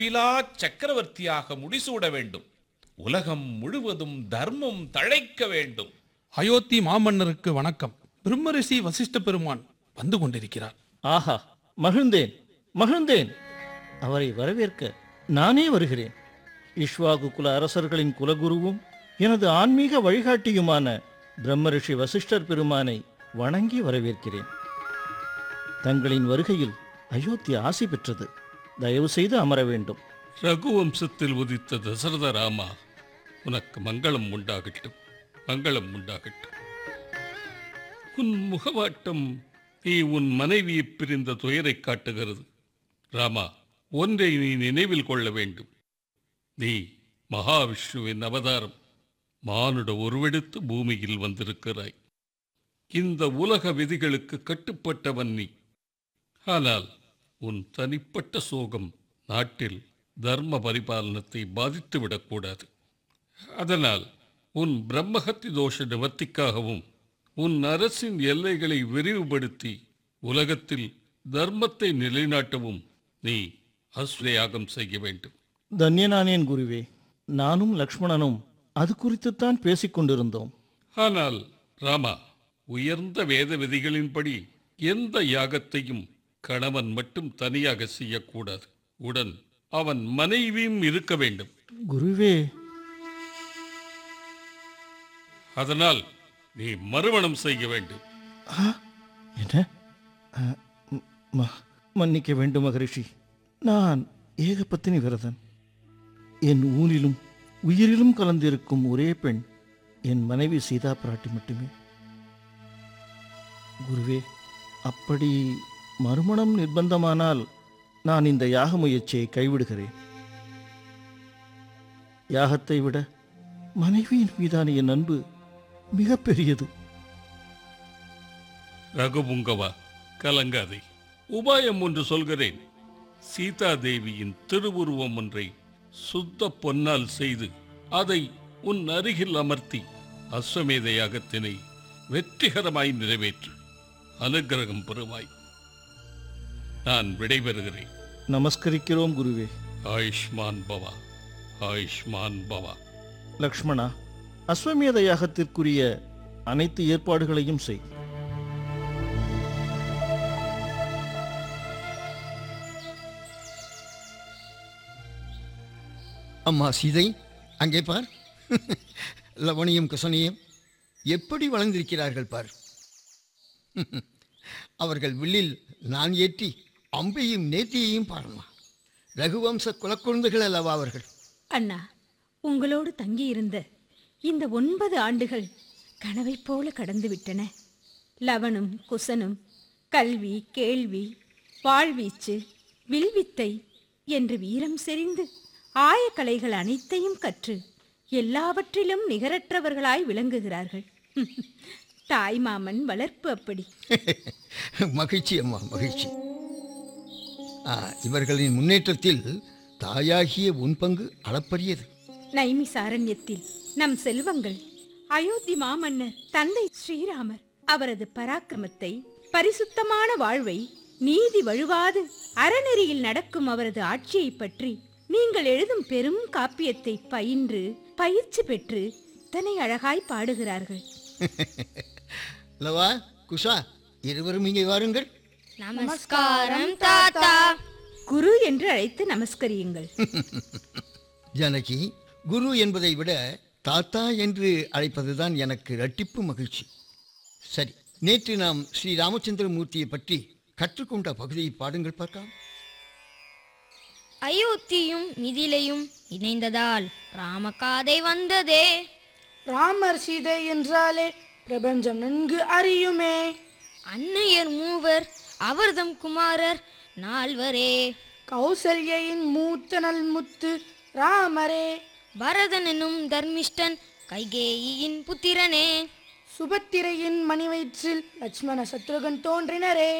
பிலா சக்கரவர்த்தியாக முடிசூட வேண்டும். உலகம் முழுவதும் தர்மம் தழைக்க வேண்டும். அயோத்தி மாமன்னருக்கு வணக்கம். பிரம்மரிஷி வசிஷ்ட பெருமான் வந்து கொண்டிருக்கிறார். ஆஹா, மகிழ்ந்தேன் மகிழ்ந்தேன். அவரை வரவேற்க நானே வருகிறேன். இஷ்வாகு குல அரசர்களின் குலகுருவும் எனது ஆன்மீக வழிகாட்டியுமான பிரம்மரிஷி வசிஷ்டர் பெருமானை வணங்கி வரவேற்கிறேன். தங்களின் வருகையில் அயோத்தி ஆசி பெற்றது. தயவு செய்து அமர வேண்டும். ரகுவம்சத்தில் உதித்த தசரத ராமா, உனக்கு மங்களம் உண்டாகட்டும், மங்களம் உண்டாகட்டும். உன் முகவாட்டம் நீ உன் மனைவியை பிரிந்த துயரை காட்டுகிறது. ராமா, ஒன்றை நீ நினைவில் கொள்ள வேண்டும். நீ மகாவிஷ்ணுவின் அவதாரம். மானுட உருவெடுத்து பூமியில் வந்திருக்கிறாய். இந்த உலக விதிகளுக்கு கட்டுப்பட்டவன் நீ. ஆனால் உன் தனிப்பட்ட சோகம் நாட்டில் தர்ம பரிபாலனத்தை பாதித்துவிடக்கூடாது. அதனால் உன் பிரம்மஹத்தி தோஷ நிவர்த்திக்காகவும் உன் அரசின் எல்லைகளை விரிவுபடுத்தி உலகத்தில் தர்மத்தை நிலைநாட்டவும் நீ அஸ்வயாகம் செய்ய வேண்டும். தன்யனானேன் குருவே. நானும் லக்ஷ்மணனும் அது குறித்துத்தான் பேசிக் கொண்டிருந்தோம். ஆனால் ராமா, உயர்ந்த வேத விதிகளின்படி எந்த யாகத்தையும் கணவன் மட்டும் தனியாக செய்யக்கூடாது. உடன் அவன் மனைவியும் இருக்க வேண்டும். குருவே, அதனால் நீ மறுமணம் செய்ய வேண்டும். என்ன? மன்னிக்க வேண்டும் மகரிஷி. நான் ஏகபத்தினி விரதன். என் ஊனிலும் உயிரிலும் கலந்திருக்கும் ஒரே பெண் என் மனைவி சீதா பிராட்டி மட்டுமே. குருவே, அப்படி மறுமணம் நிர்பந்தமானால் நான் இந்த யாக முயற்சியை கைவிடுகிறேன். யாகத்தை விட மனைவியின் மீதான என் அன்பு மிக பெரியது. ரகுபுங்கவா, கலங்காதே. உபாயம் ஒன்று சொல்கிறேன். சீதா தேவியின் திருவுருவம் ஒன்றை சுத்த பொன்னால் செய்து அதை உன் அருகில் அமர்த்தி அஸ்வமேத யாகத்தினை வெற்றிகரமாய் நிறைவேற்று. அனுக்கிரகம் பெறுவாய். நான் விடைபெறுகிறேன். நமஸ்கரிக்கிறோம் குருவே. ஆயுஷ்மான் பவா, ஆயுஷ்மான் பவா. லக்ஷ்மணா, அஸ்வமேத யாகத்திற்குரிய அனைத்து ஏற்பாடுகளையும் செய். அம்மா சீதை, அங்கே பார். லவணியும் குசனியும் எப்படி வளர்ந்திருக்கிறார்கள் பார். அவர்கள் வில்லில் நான் ஏற்றி அம்பையும் நேர்த்தியையும் பாருமா. ரகுவம்ச குலக்குழந்தைகள் அல்லவா அவர்கள்? அண்ணா, உங்களோடு தங்கியிருந்த இந்த 9 ஆண்டுகள் கனவை போல கடந்து விட்டன. லவனும் குசனும் கல்வி, கேள்வி, வாழ்வீச்சு, வில்வித்தை என்று வீரம் செறிந்து ஆயக்கலைகள் அனைத்தையும் கற்று எல்லாவற்றிலும் நிகரற்றவர்களாய் விளங்குகிறார்கள். தாய்மாமன் வளர்ப்பு அப்படி. மகிழ்ச்சி அம்மா, மகிழ்ச்சி. இவர்களின் முன்னேற்றத்தில் தாயாகிய உன் பங்கு அளப்பரியது. நைமிசாரண்யத்தில் நம் செல்வங்கள், அயோத்தி மாமன்னர் தந்தை ஸ்ரீராமர் அவரது பராக்கிரமத்தை, பரிசுத்தமான வாழ்வை, நீதி வழுவாது அறநெறியில் நடக்கும் அவரது ஆட்சியை பற்றி நீங்கள் எழுதும் பெரும் காப்பியத்தை பயின்று பயிற்சி பெற்று இத்தனை அழகாய் பாடுகிறார்கள். லவா, குஷா, இருவரும் இங்கே வாருங்கள். நமஸ்காரம் தாத்தா. குரு என்று அழைத்து நமஸ்கரியுங்கள். ஜானகி, குரு என்பதை விட தாத்தா என்று அழைப்பதுதான் எனக்கு இரட்டிப்பு மகிழ்ச்சி. சரி, நேற்று நாம் ஸ்ரீ ராமச்சந்திரமூர்த்தியை பற்றி கற்றுக்கொண்ட பகுதியை பாடுங்கள் பார்க்கலாம். அயோத்தியும் மிதிலையும் இணைந்ததால் ராமகாதை வந்ததே. ராமர் சீதை என்றாலே பிரபஞ்சம் நன்கு அறியுமே. அன்னையர் மூவர், அவர்தம் குமாரர் 4 கௌசல்யின் மூத்த நல்முத்து ராமரே. பரதன் எனும் தர்மிஷ்டன் கைகேயின் புத்திரனே. சுபத்திரையின் மணிவயிற்றில் லட்சுமண சத்ருகன் தோன்றினரே.